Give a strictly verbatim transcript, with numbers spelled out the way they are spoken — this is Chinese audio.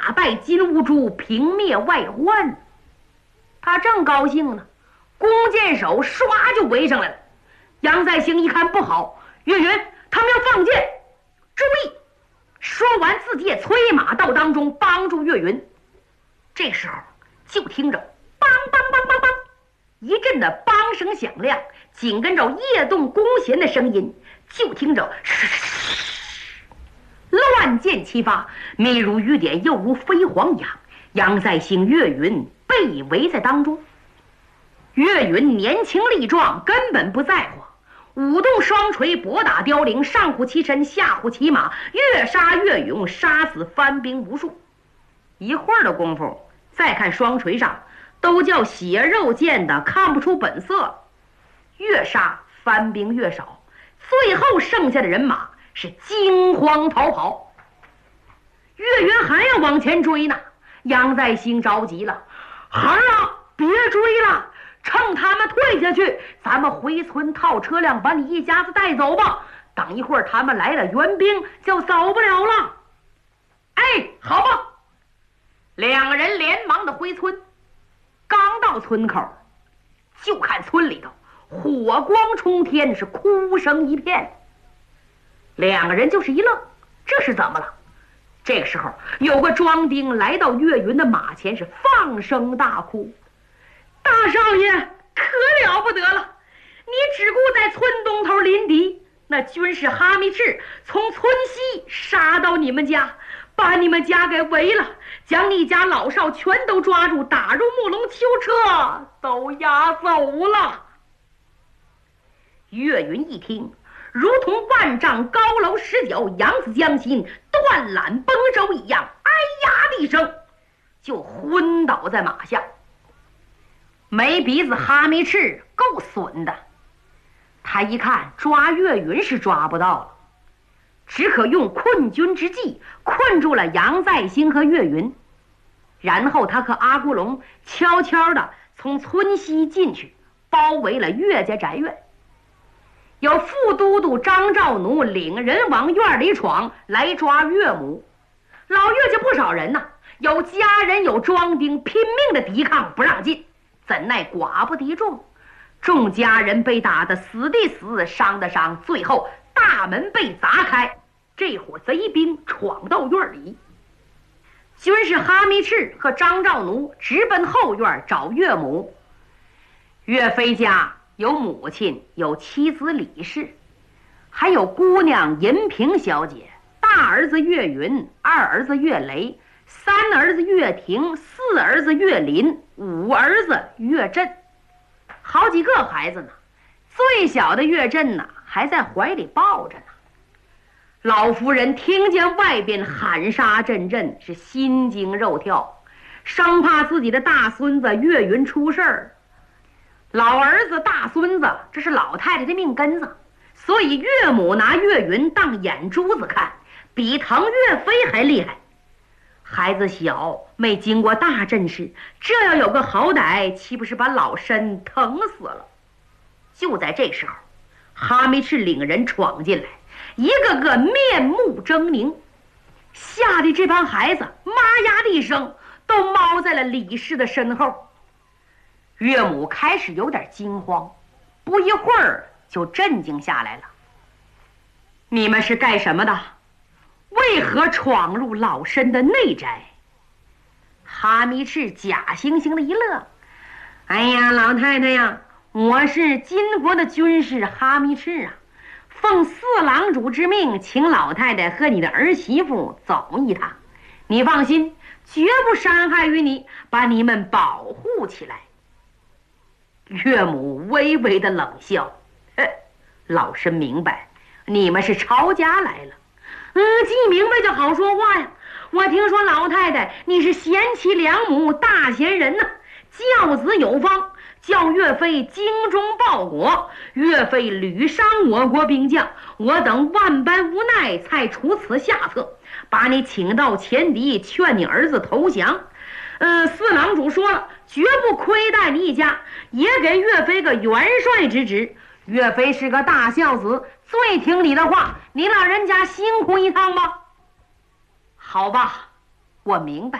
打败金兀术，平灭外患。他正高兴呢，弓箭手唰就围上来了。杨再兴一看不好，岳云他们要放箭，注意！说完自己也催马到当中帮助岳云。这时候就听着梆梆梆梆梆一阵的梆声响亮，紧跟着夜动弓弦的声音，就听着乱箭齐发，密如雨点，又如飞黄羊。杨再兴、岳云被围在当中。岳云年轻力壮，根本不在乎，舞动双锤，搏打凋零，上虎其身，下虎其马，越杀越勇，杀死番兵无数。一会儿的功夫，再看双锤上都叫血肉见的看不出本色，越杀番兵越少，最后剩下的人马是惊慌逃跑。岳云还要往前追呢，杨再兴着急了：“孩儿啊，别追了，趁他们退下去，咱们回村套车辆，把你一家子带走吧。等一会儿他们来了援兵，就走不了了。”哎，好吧。两个人连忙的回村，刚到村口，就看村里头火光冲天，是哭声一片。两个人就是一愣，这是怎么了？这个时候有个庄丁来到岳云的马前，是放声大哭：“大少爷，可了不得了！你只顾在村东头临敌，那军士哈密赤从村西杀到你们家，把你们家给围了，将你家老少全都抓住，打入木龙囚车，都押走了。”岳云一听，如同万丈高楼失脚，扬子江心，断缆崩舟一样，哎呀的一声就昏倒在马下。没鼻子哈密赤够损的，他一看抓岳云是抓不到了，只可用困军之计困住了杨再兴和岳云。然后他和阿孤龙悄悄地从村西进去，包围了岳家宅院。有副都督张兆奴领人往院里闯，来抓岳母。老岳家不少人呐，有家人有庄丁，拼命的抵抗不让进，怎奈寡不敌众，众家人被打得死的死，伤的伤，最后大门被砸开，这伙贼兵闯到院里。军士哈密赤和张兆奴直奔后院找岳母。岳飞家有母亲，有妻子李氏，还有姑娘银萍小姐，大儿子岳云，二儿子岳雷，三儿子岳霆，四儿子岳林，五儿子岳震，好几个孩子呢。最小的岳震呢，还在怀里抱着呢。老夫人听见外边喊杀阵阵，是心惊肉跳，生怕自己的大孙子岳云出事儿。老儿子大孙子，这是老太太的命根子，所以岳母拿岳云当眼珠子看，比疼岳飞还厉害。孩子小，没经过大阵势，这要有个好歹，岂不是把老身疼死了？就在这时候，哈密赤领人闯进来，一个个面目狰狞，吓得这帮孩子妈呀的一声都猫在了李氏的身后。岳母开始有点惊慌，不一会儿就镇静下来了。你们是干什么的？为何闯入老身的内宅？哈密赤假惺惺的一乐：哎呀，老太太呀，我是金国的军士哈密赤啊，奉四郎主之命，请老太太和你的儿媳妇走一趟。你放心，绝不伤害于你，把你们保护起来。岳母微微的冷笑：老身明白，你们是抄家来了。嗯，记明白就好说话呀。我听说老太太你是贤妻良母，大贤人呐、啊，教子有方，叫岳飞精忠报国。岳飞屡伤我国兵将，我等万般无奈，才出此下策，把你请到前敌，劝你儿子投降。呃，四郎主说了，绝不亏待你一家，也给岳飞个元帅之职。岳飞是个大孝子，最听你的话，你老人家辛苦一趟吧。好吧，我明白。